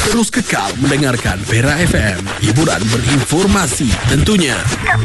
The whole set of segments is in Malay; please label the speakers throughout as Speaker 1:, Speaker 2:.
Speaker 1: Terus kekal mendengarkan Perak FM. Hiburan berinformasi tentunya.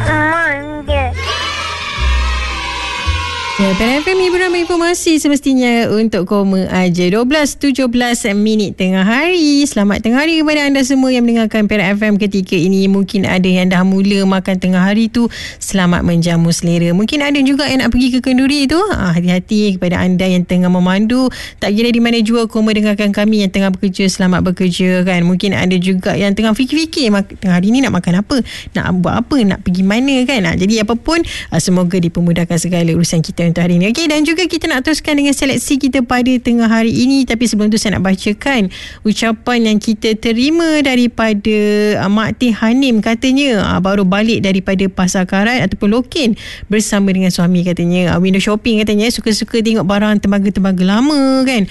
Speaker 2: Ya, Perak FM hiburan berinformasi semestinya untuk koma aja. 12.17 minit tengah hari. Selamat tengah hari kepada anda semua yang mendengarkan Perak FM ketika ini. Mungkin ada yang dah mula makan tengah hari tu, selamat menjamu selera. Mungkin ada juga yang nak pergi ke kenduri tu. Hati-hati kepada anda yang tengah memandu. Tak kira di mana jua koma dengarkan kami yang tengah bekerja, selamat bekerja kan. Mungkin ada juga yang tengah fikir-fikir tengah hari ni nak makan apa, nak buat apa, nak pergi mana kan. Jadi apa pun, semoga dipermudahkan segala urusan kita untuk hari ini. Okey, dan juga kita nak teruskan dengan seleksi kita pada tengah hari ini. Tapi sebelum tu saya nak bacakan ucapan yang kita terima daripada Mak Teh Hanim. Katanya baru balik daripada Pasar Karat ataupun Loken bersama dengan suami. Katanya window shopping, katanya suka-suka tengok barang tembaga-tembaga lama kan.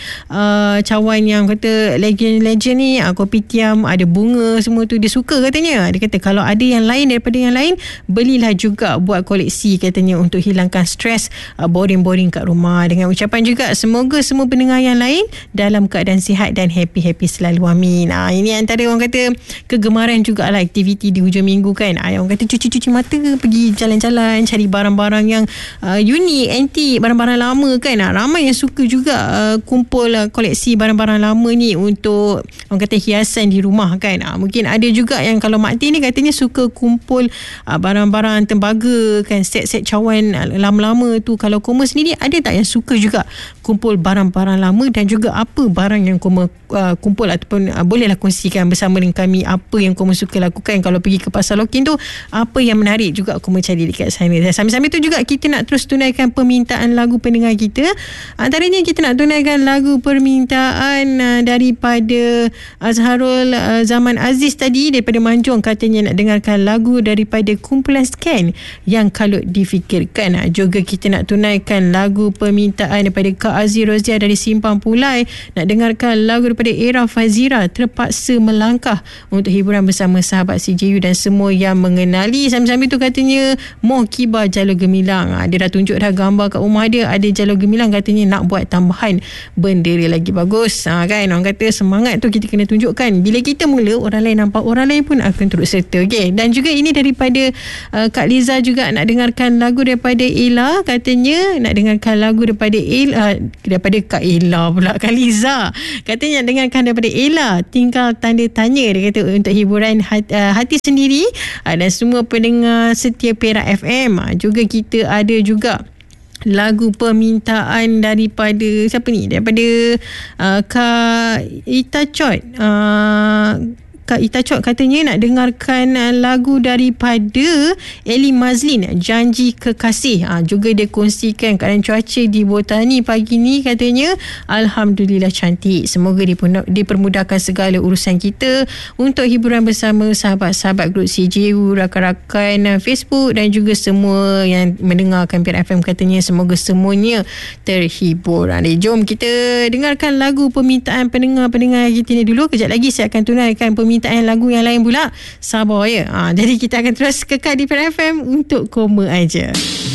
Speaker 2: Cawan yang kata legend-legend ni, kopitiam ada bunga semua tu dia suka katanya. Dia kata kalau ada yang lain daripada yang lain, belilah juga buat koleksi katanya untuk hilangkan stres boring-boring kat rumah. Dengan ucapan juga semoga semua pendengar yang lain dalam keadaan sihat dan happy-happy selalu, amin. Ini antara orang kata kegemaran jugalah aktiviti di hujung minggu kan. Orang kata cuci-cuci mata, pergi jalan-jalan cari barang-barang yang unik, antik, barang-barang lama kan. Ramai yang suka juga kumpul koleksi barang-barang lama ni untuk orang kata hiasan di rumah kan. Mungkin ada juga yang kalau Mak Teh ni katanya suka kumpul barang-barang tembaga kan, set-set cawan lama-lama tu. Kalau Koma sendiri ada tak yang suka juga kumpul barang-barang lama, dan juga apa barang yang Koma kumpul ataupun bolehlah kongsikan bersama dengan kami apa yang Koma suka lakukan kalau pergi ke Pasar Loken tu, apa yang menarik juga Koma cari dekat sana. Dan sambil-sambil tu juga kita nak terus tunaikan permintaan lagu pendengar kita. Antaranya kita nak tunaikan lagu permintaan daripada Azharul Zaman Aziz tadi daripada Manjung. Katanya nak dengarkan lagu daripada kumpulan Scan yang kalau difikirkan. Juga kita nak tunaikan lagu permintaan daripada Kak Aziz Rozia dari Simpang Pulai. Nak dengarkan lagu daripada Era Fazira, Terpaksa Melangkah, untuk hiburan bersama sahabat CJU dan semua yang mengenali. Sambil-sambil tu katanya Moh Kibar Jalur Gemilang. Dia dah tunjuk dah gambar kat rumah dia ada jalur gemilang, katanya nak buat tambahan bendera lagi bagus kan. Orang kata semangat tu kita kena tunjukkan. Bila kita mula, orang lain nampak, orang lain pun akan turut serta. Okay. Dan juga ini daripada Kak Liza juga nak dengarkan lagu daripada Ella. Katanya nak dengarkan lagu daripada daripada Kak Ella pula, Kak Liza. Katanya nak dengarkan daripada Ella, Tinggal Tanda Tanya. Dia kata untuk hiburan hati sendiri dan semua pendengar setia Perak FM. Juga kita ada juga lagu permintaan daripada siapa ni? Daripada Kak Ita Chot. Kak Ita Chot katanya nak dengarkan lagu daripada Eli Mazlin, Janji Kekasih. Juga dia kongsikan keadaan cuaca di Botani pagi ni, katanya alhamdulillah cantik. Semoga dipermudahkan segala urusan kita untuk hiburan bersama sahabat-sahabat grup CJU, rakan-rakan Facebook dan juga semua yang mendengarkan Perak FM. Katanya semoga semuanya terhibur. Jom kita dengarkan lagu permintaan pendengar kita ni dulu. Kejap lagi saya akan tunaikan permintaan lagu yang lain pula. Sabar ya. Jadi kita akan terus kekal di Perak FM untuk Koma Aja.